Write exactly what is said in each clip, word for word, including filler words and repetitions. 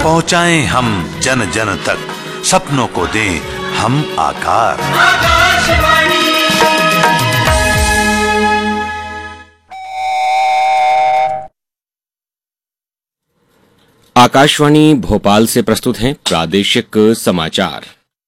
पहुंचाएं हम जन जन तक, सपनों को दें हम आकार। आकाशवाणी भोपाल से प्रस्तुत हैं प्रादेशिक समाचार।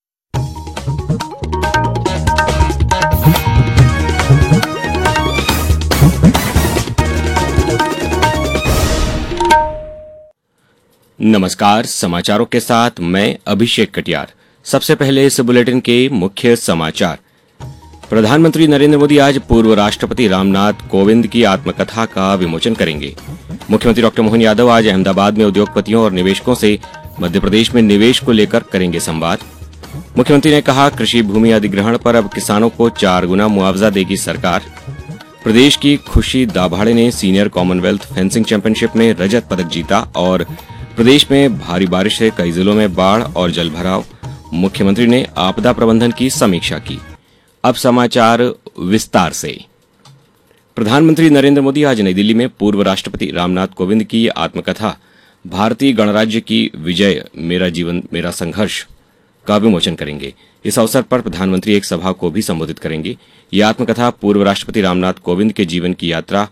नमस्कार, समाचारों के साथ मैं अभिषेक कटियार। सबसे पहले इस बुलेटिन के मुख्य समाचार। प्रधानमंत्री नरेंद्र मोदी आज पूर्व राष्ट्रपति रामनाथ कोविंद की आत्मकथा का विमोचन करेंगे। मुख्यमंत्री डॉक्टर मोहन यादव आज अहमदाबाद में उद्योगपतियों और निवेशकों से मध्य प्रदेश में निवेश को लेकर करेंगे संवाद। मुख्यमंत्री ने कहा, कृषि भूमि अधिग्रहण पर अब किसानों को चार गुना मुआवजा देगी सरकार। प्रदेश की खुशी दाभाड़े ने सीनियर कॉमनवेल्थ फेंसिंग चैंपियनशिप में रजत पदक जीता और प्रदेश में भारी बारिश से कई जिलों में बाढ़ और जलभराव। मुख्यमंत्री ने आपदा प्रबंधन की समीक्षा की। अब समाचार विस्तार से। प्रधानमंत्री नरेंद्र मोदी आज नई दिल्ली में पूर्व राष्ट्रपति रामनाथ कोविंद की आत्मकथा भारतीय गणराज्य की विजय, मेरा जीवन मेरा संघर्ष का विमोचन करेंगे। इस अवसर पर प्रधानमंत्री एक सभा को भी संबोधित करेंगे। यह आत्मकथा पूर्व राष्ट्रपति रामनाथ कोविंद के जीवन की यात्रा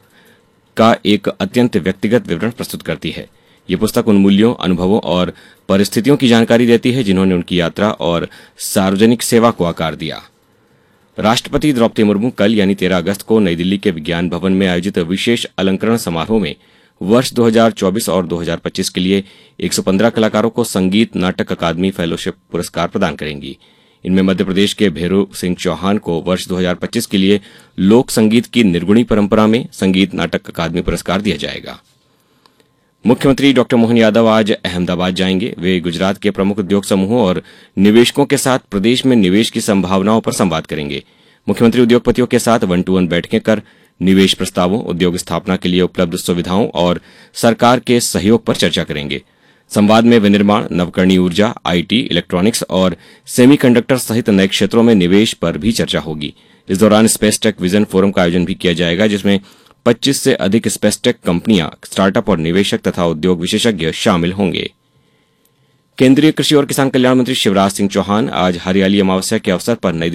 का एक अत्यंत व्यक्तिगत विवरण प्रस्तुत करती है। ये पुस्तक उन मूल्यों, अनुभवों और परिस्थितियों की जानकारी देती है जिन्होंने उनकी यात्रा और सार्वजनिक सेवा को आकार दिया। राष्ट्रपति द्रौपदी मुर्मू कल यानी तेरह अगस्त को नई दिल्ली के विज्ञान भवन में आयोजित विशेष अलंकरण समारोह में वर्ष दो हज़ार चौबीस और दो हज़ार पच्चीस के लिए एक सौ पंद्रह कलाकारों को संगीत नाटक अकादमी फेलोशिप पुरस्कार प्रदान करेंगी। इनमें मध्य प्रदेश के भैरू सिंह चौहान को वर्ष दो हज़ार पच्चीस के लिए लोक संगीत की निर्गुणी परंपरा में संगीत नाटक अकादमी पुरस्कार दिया जाएगा। मुख्यमंत्री डॉक्टर मोहन यादव आज अहमदाबाद जाएंगे। वे गुजरात के प्रमुख उद्योग समूहों और निवेशकों के साथ प्रदेश में निवेश की संभावनाओं पर संवाद करेंगे। मुख्यमंत्री उद्योगपतियों के साथ वन टू वन बैठकें कर निवेश प्रस्तावों, उद्योग स्थापना के लिए उपलब्ध सुविधाओं और सरकार के सहयोग पर चर्चा करेंगे। संवाद में विनिर्माण, नवकरणीय ऊर्जा, आईटी, इलेक्ट्रॉनिक्स और सेमीकंडक्टर सहित नए क्षेत्रों में निवेश पर भी चर्चा होगी। इस दौरान स्पेस टेक विजन फोरम का आयोजन भी किया जाएगा, जिसमें पच्चीस से अधिक स्पेस टेक कंपनियां, स्टार्टअप और निवेशक तथा उद्योग विशेषज्ञ शामिल होंगे। केंद्रीय कृषि और किसान कल्याण मंत्री शिवराज सिंह चौहान आज हरियाली अमावस्या के अवसर पर नई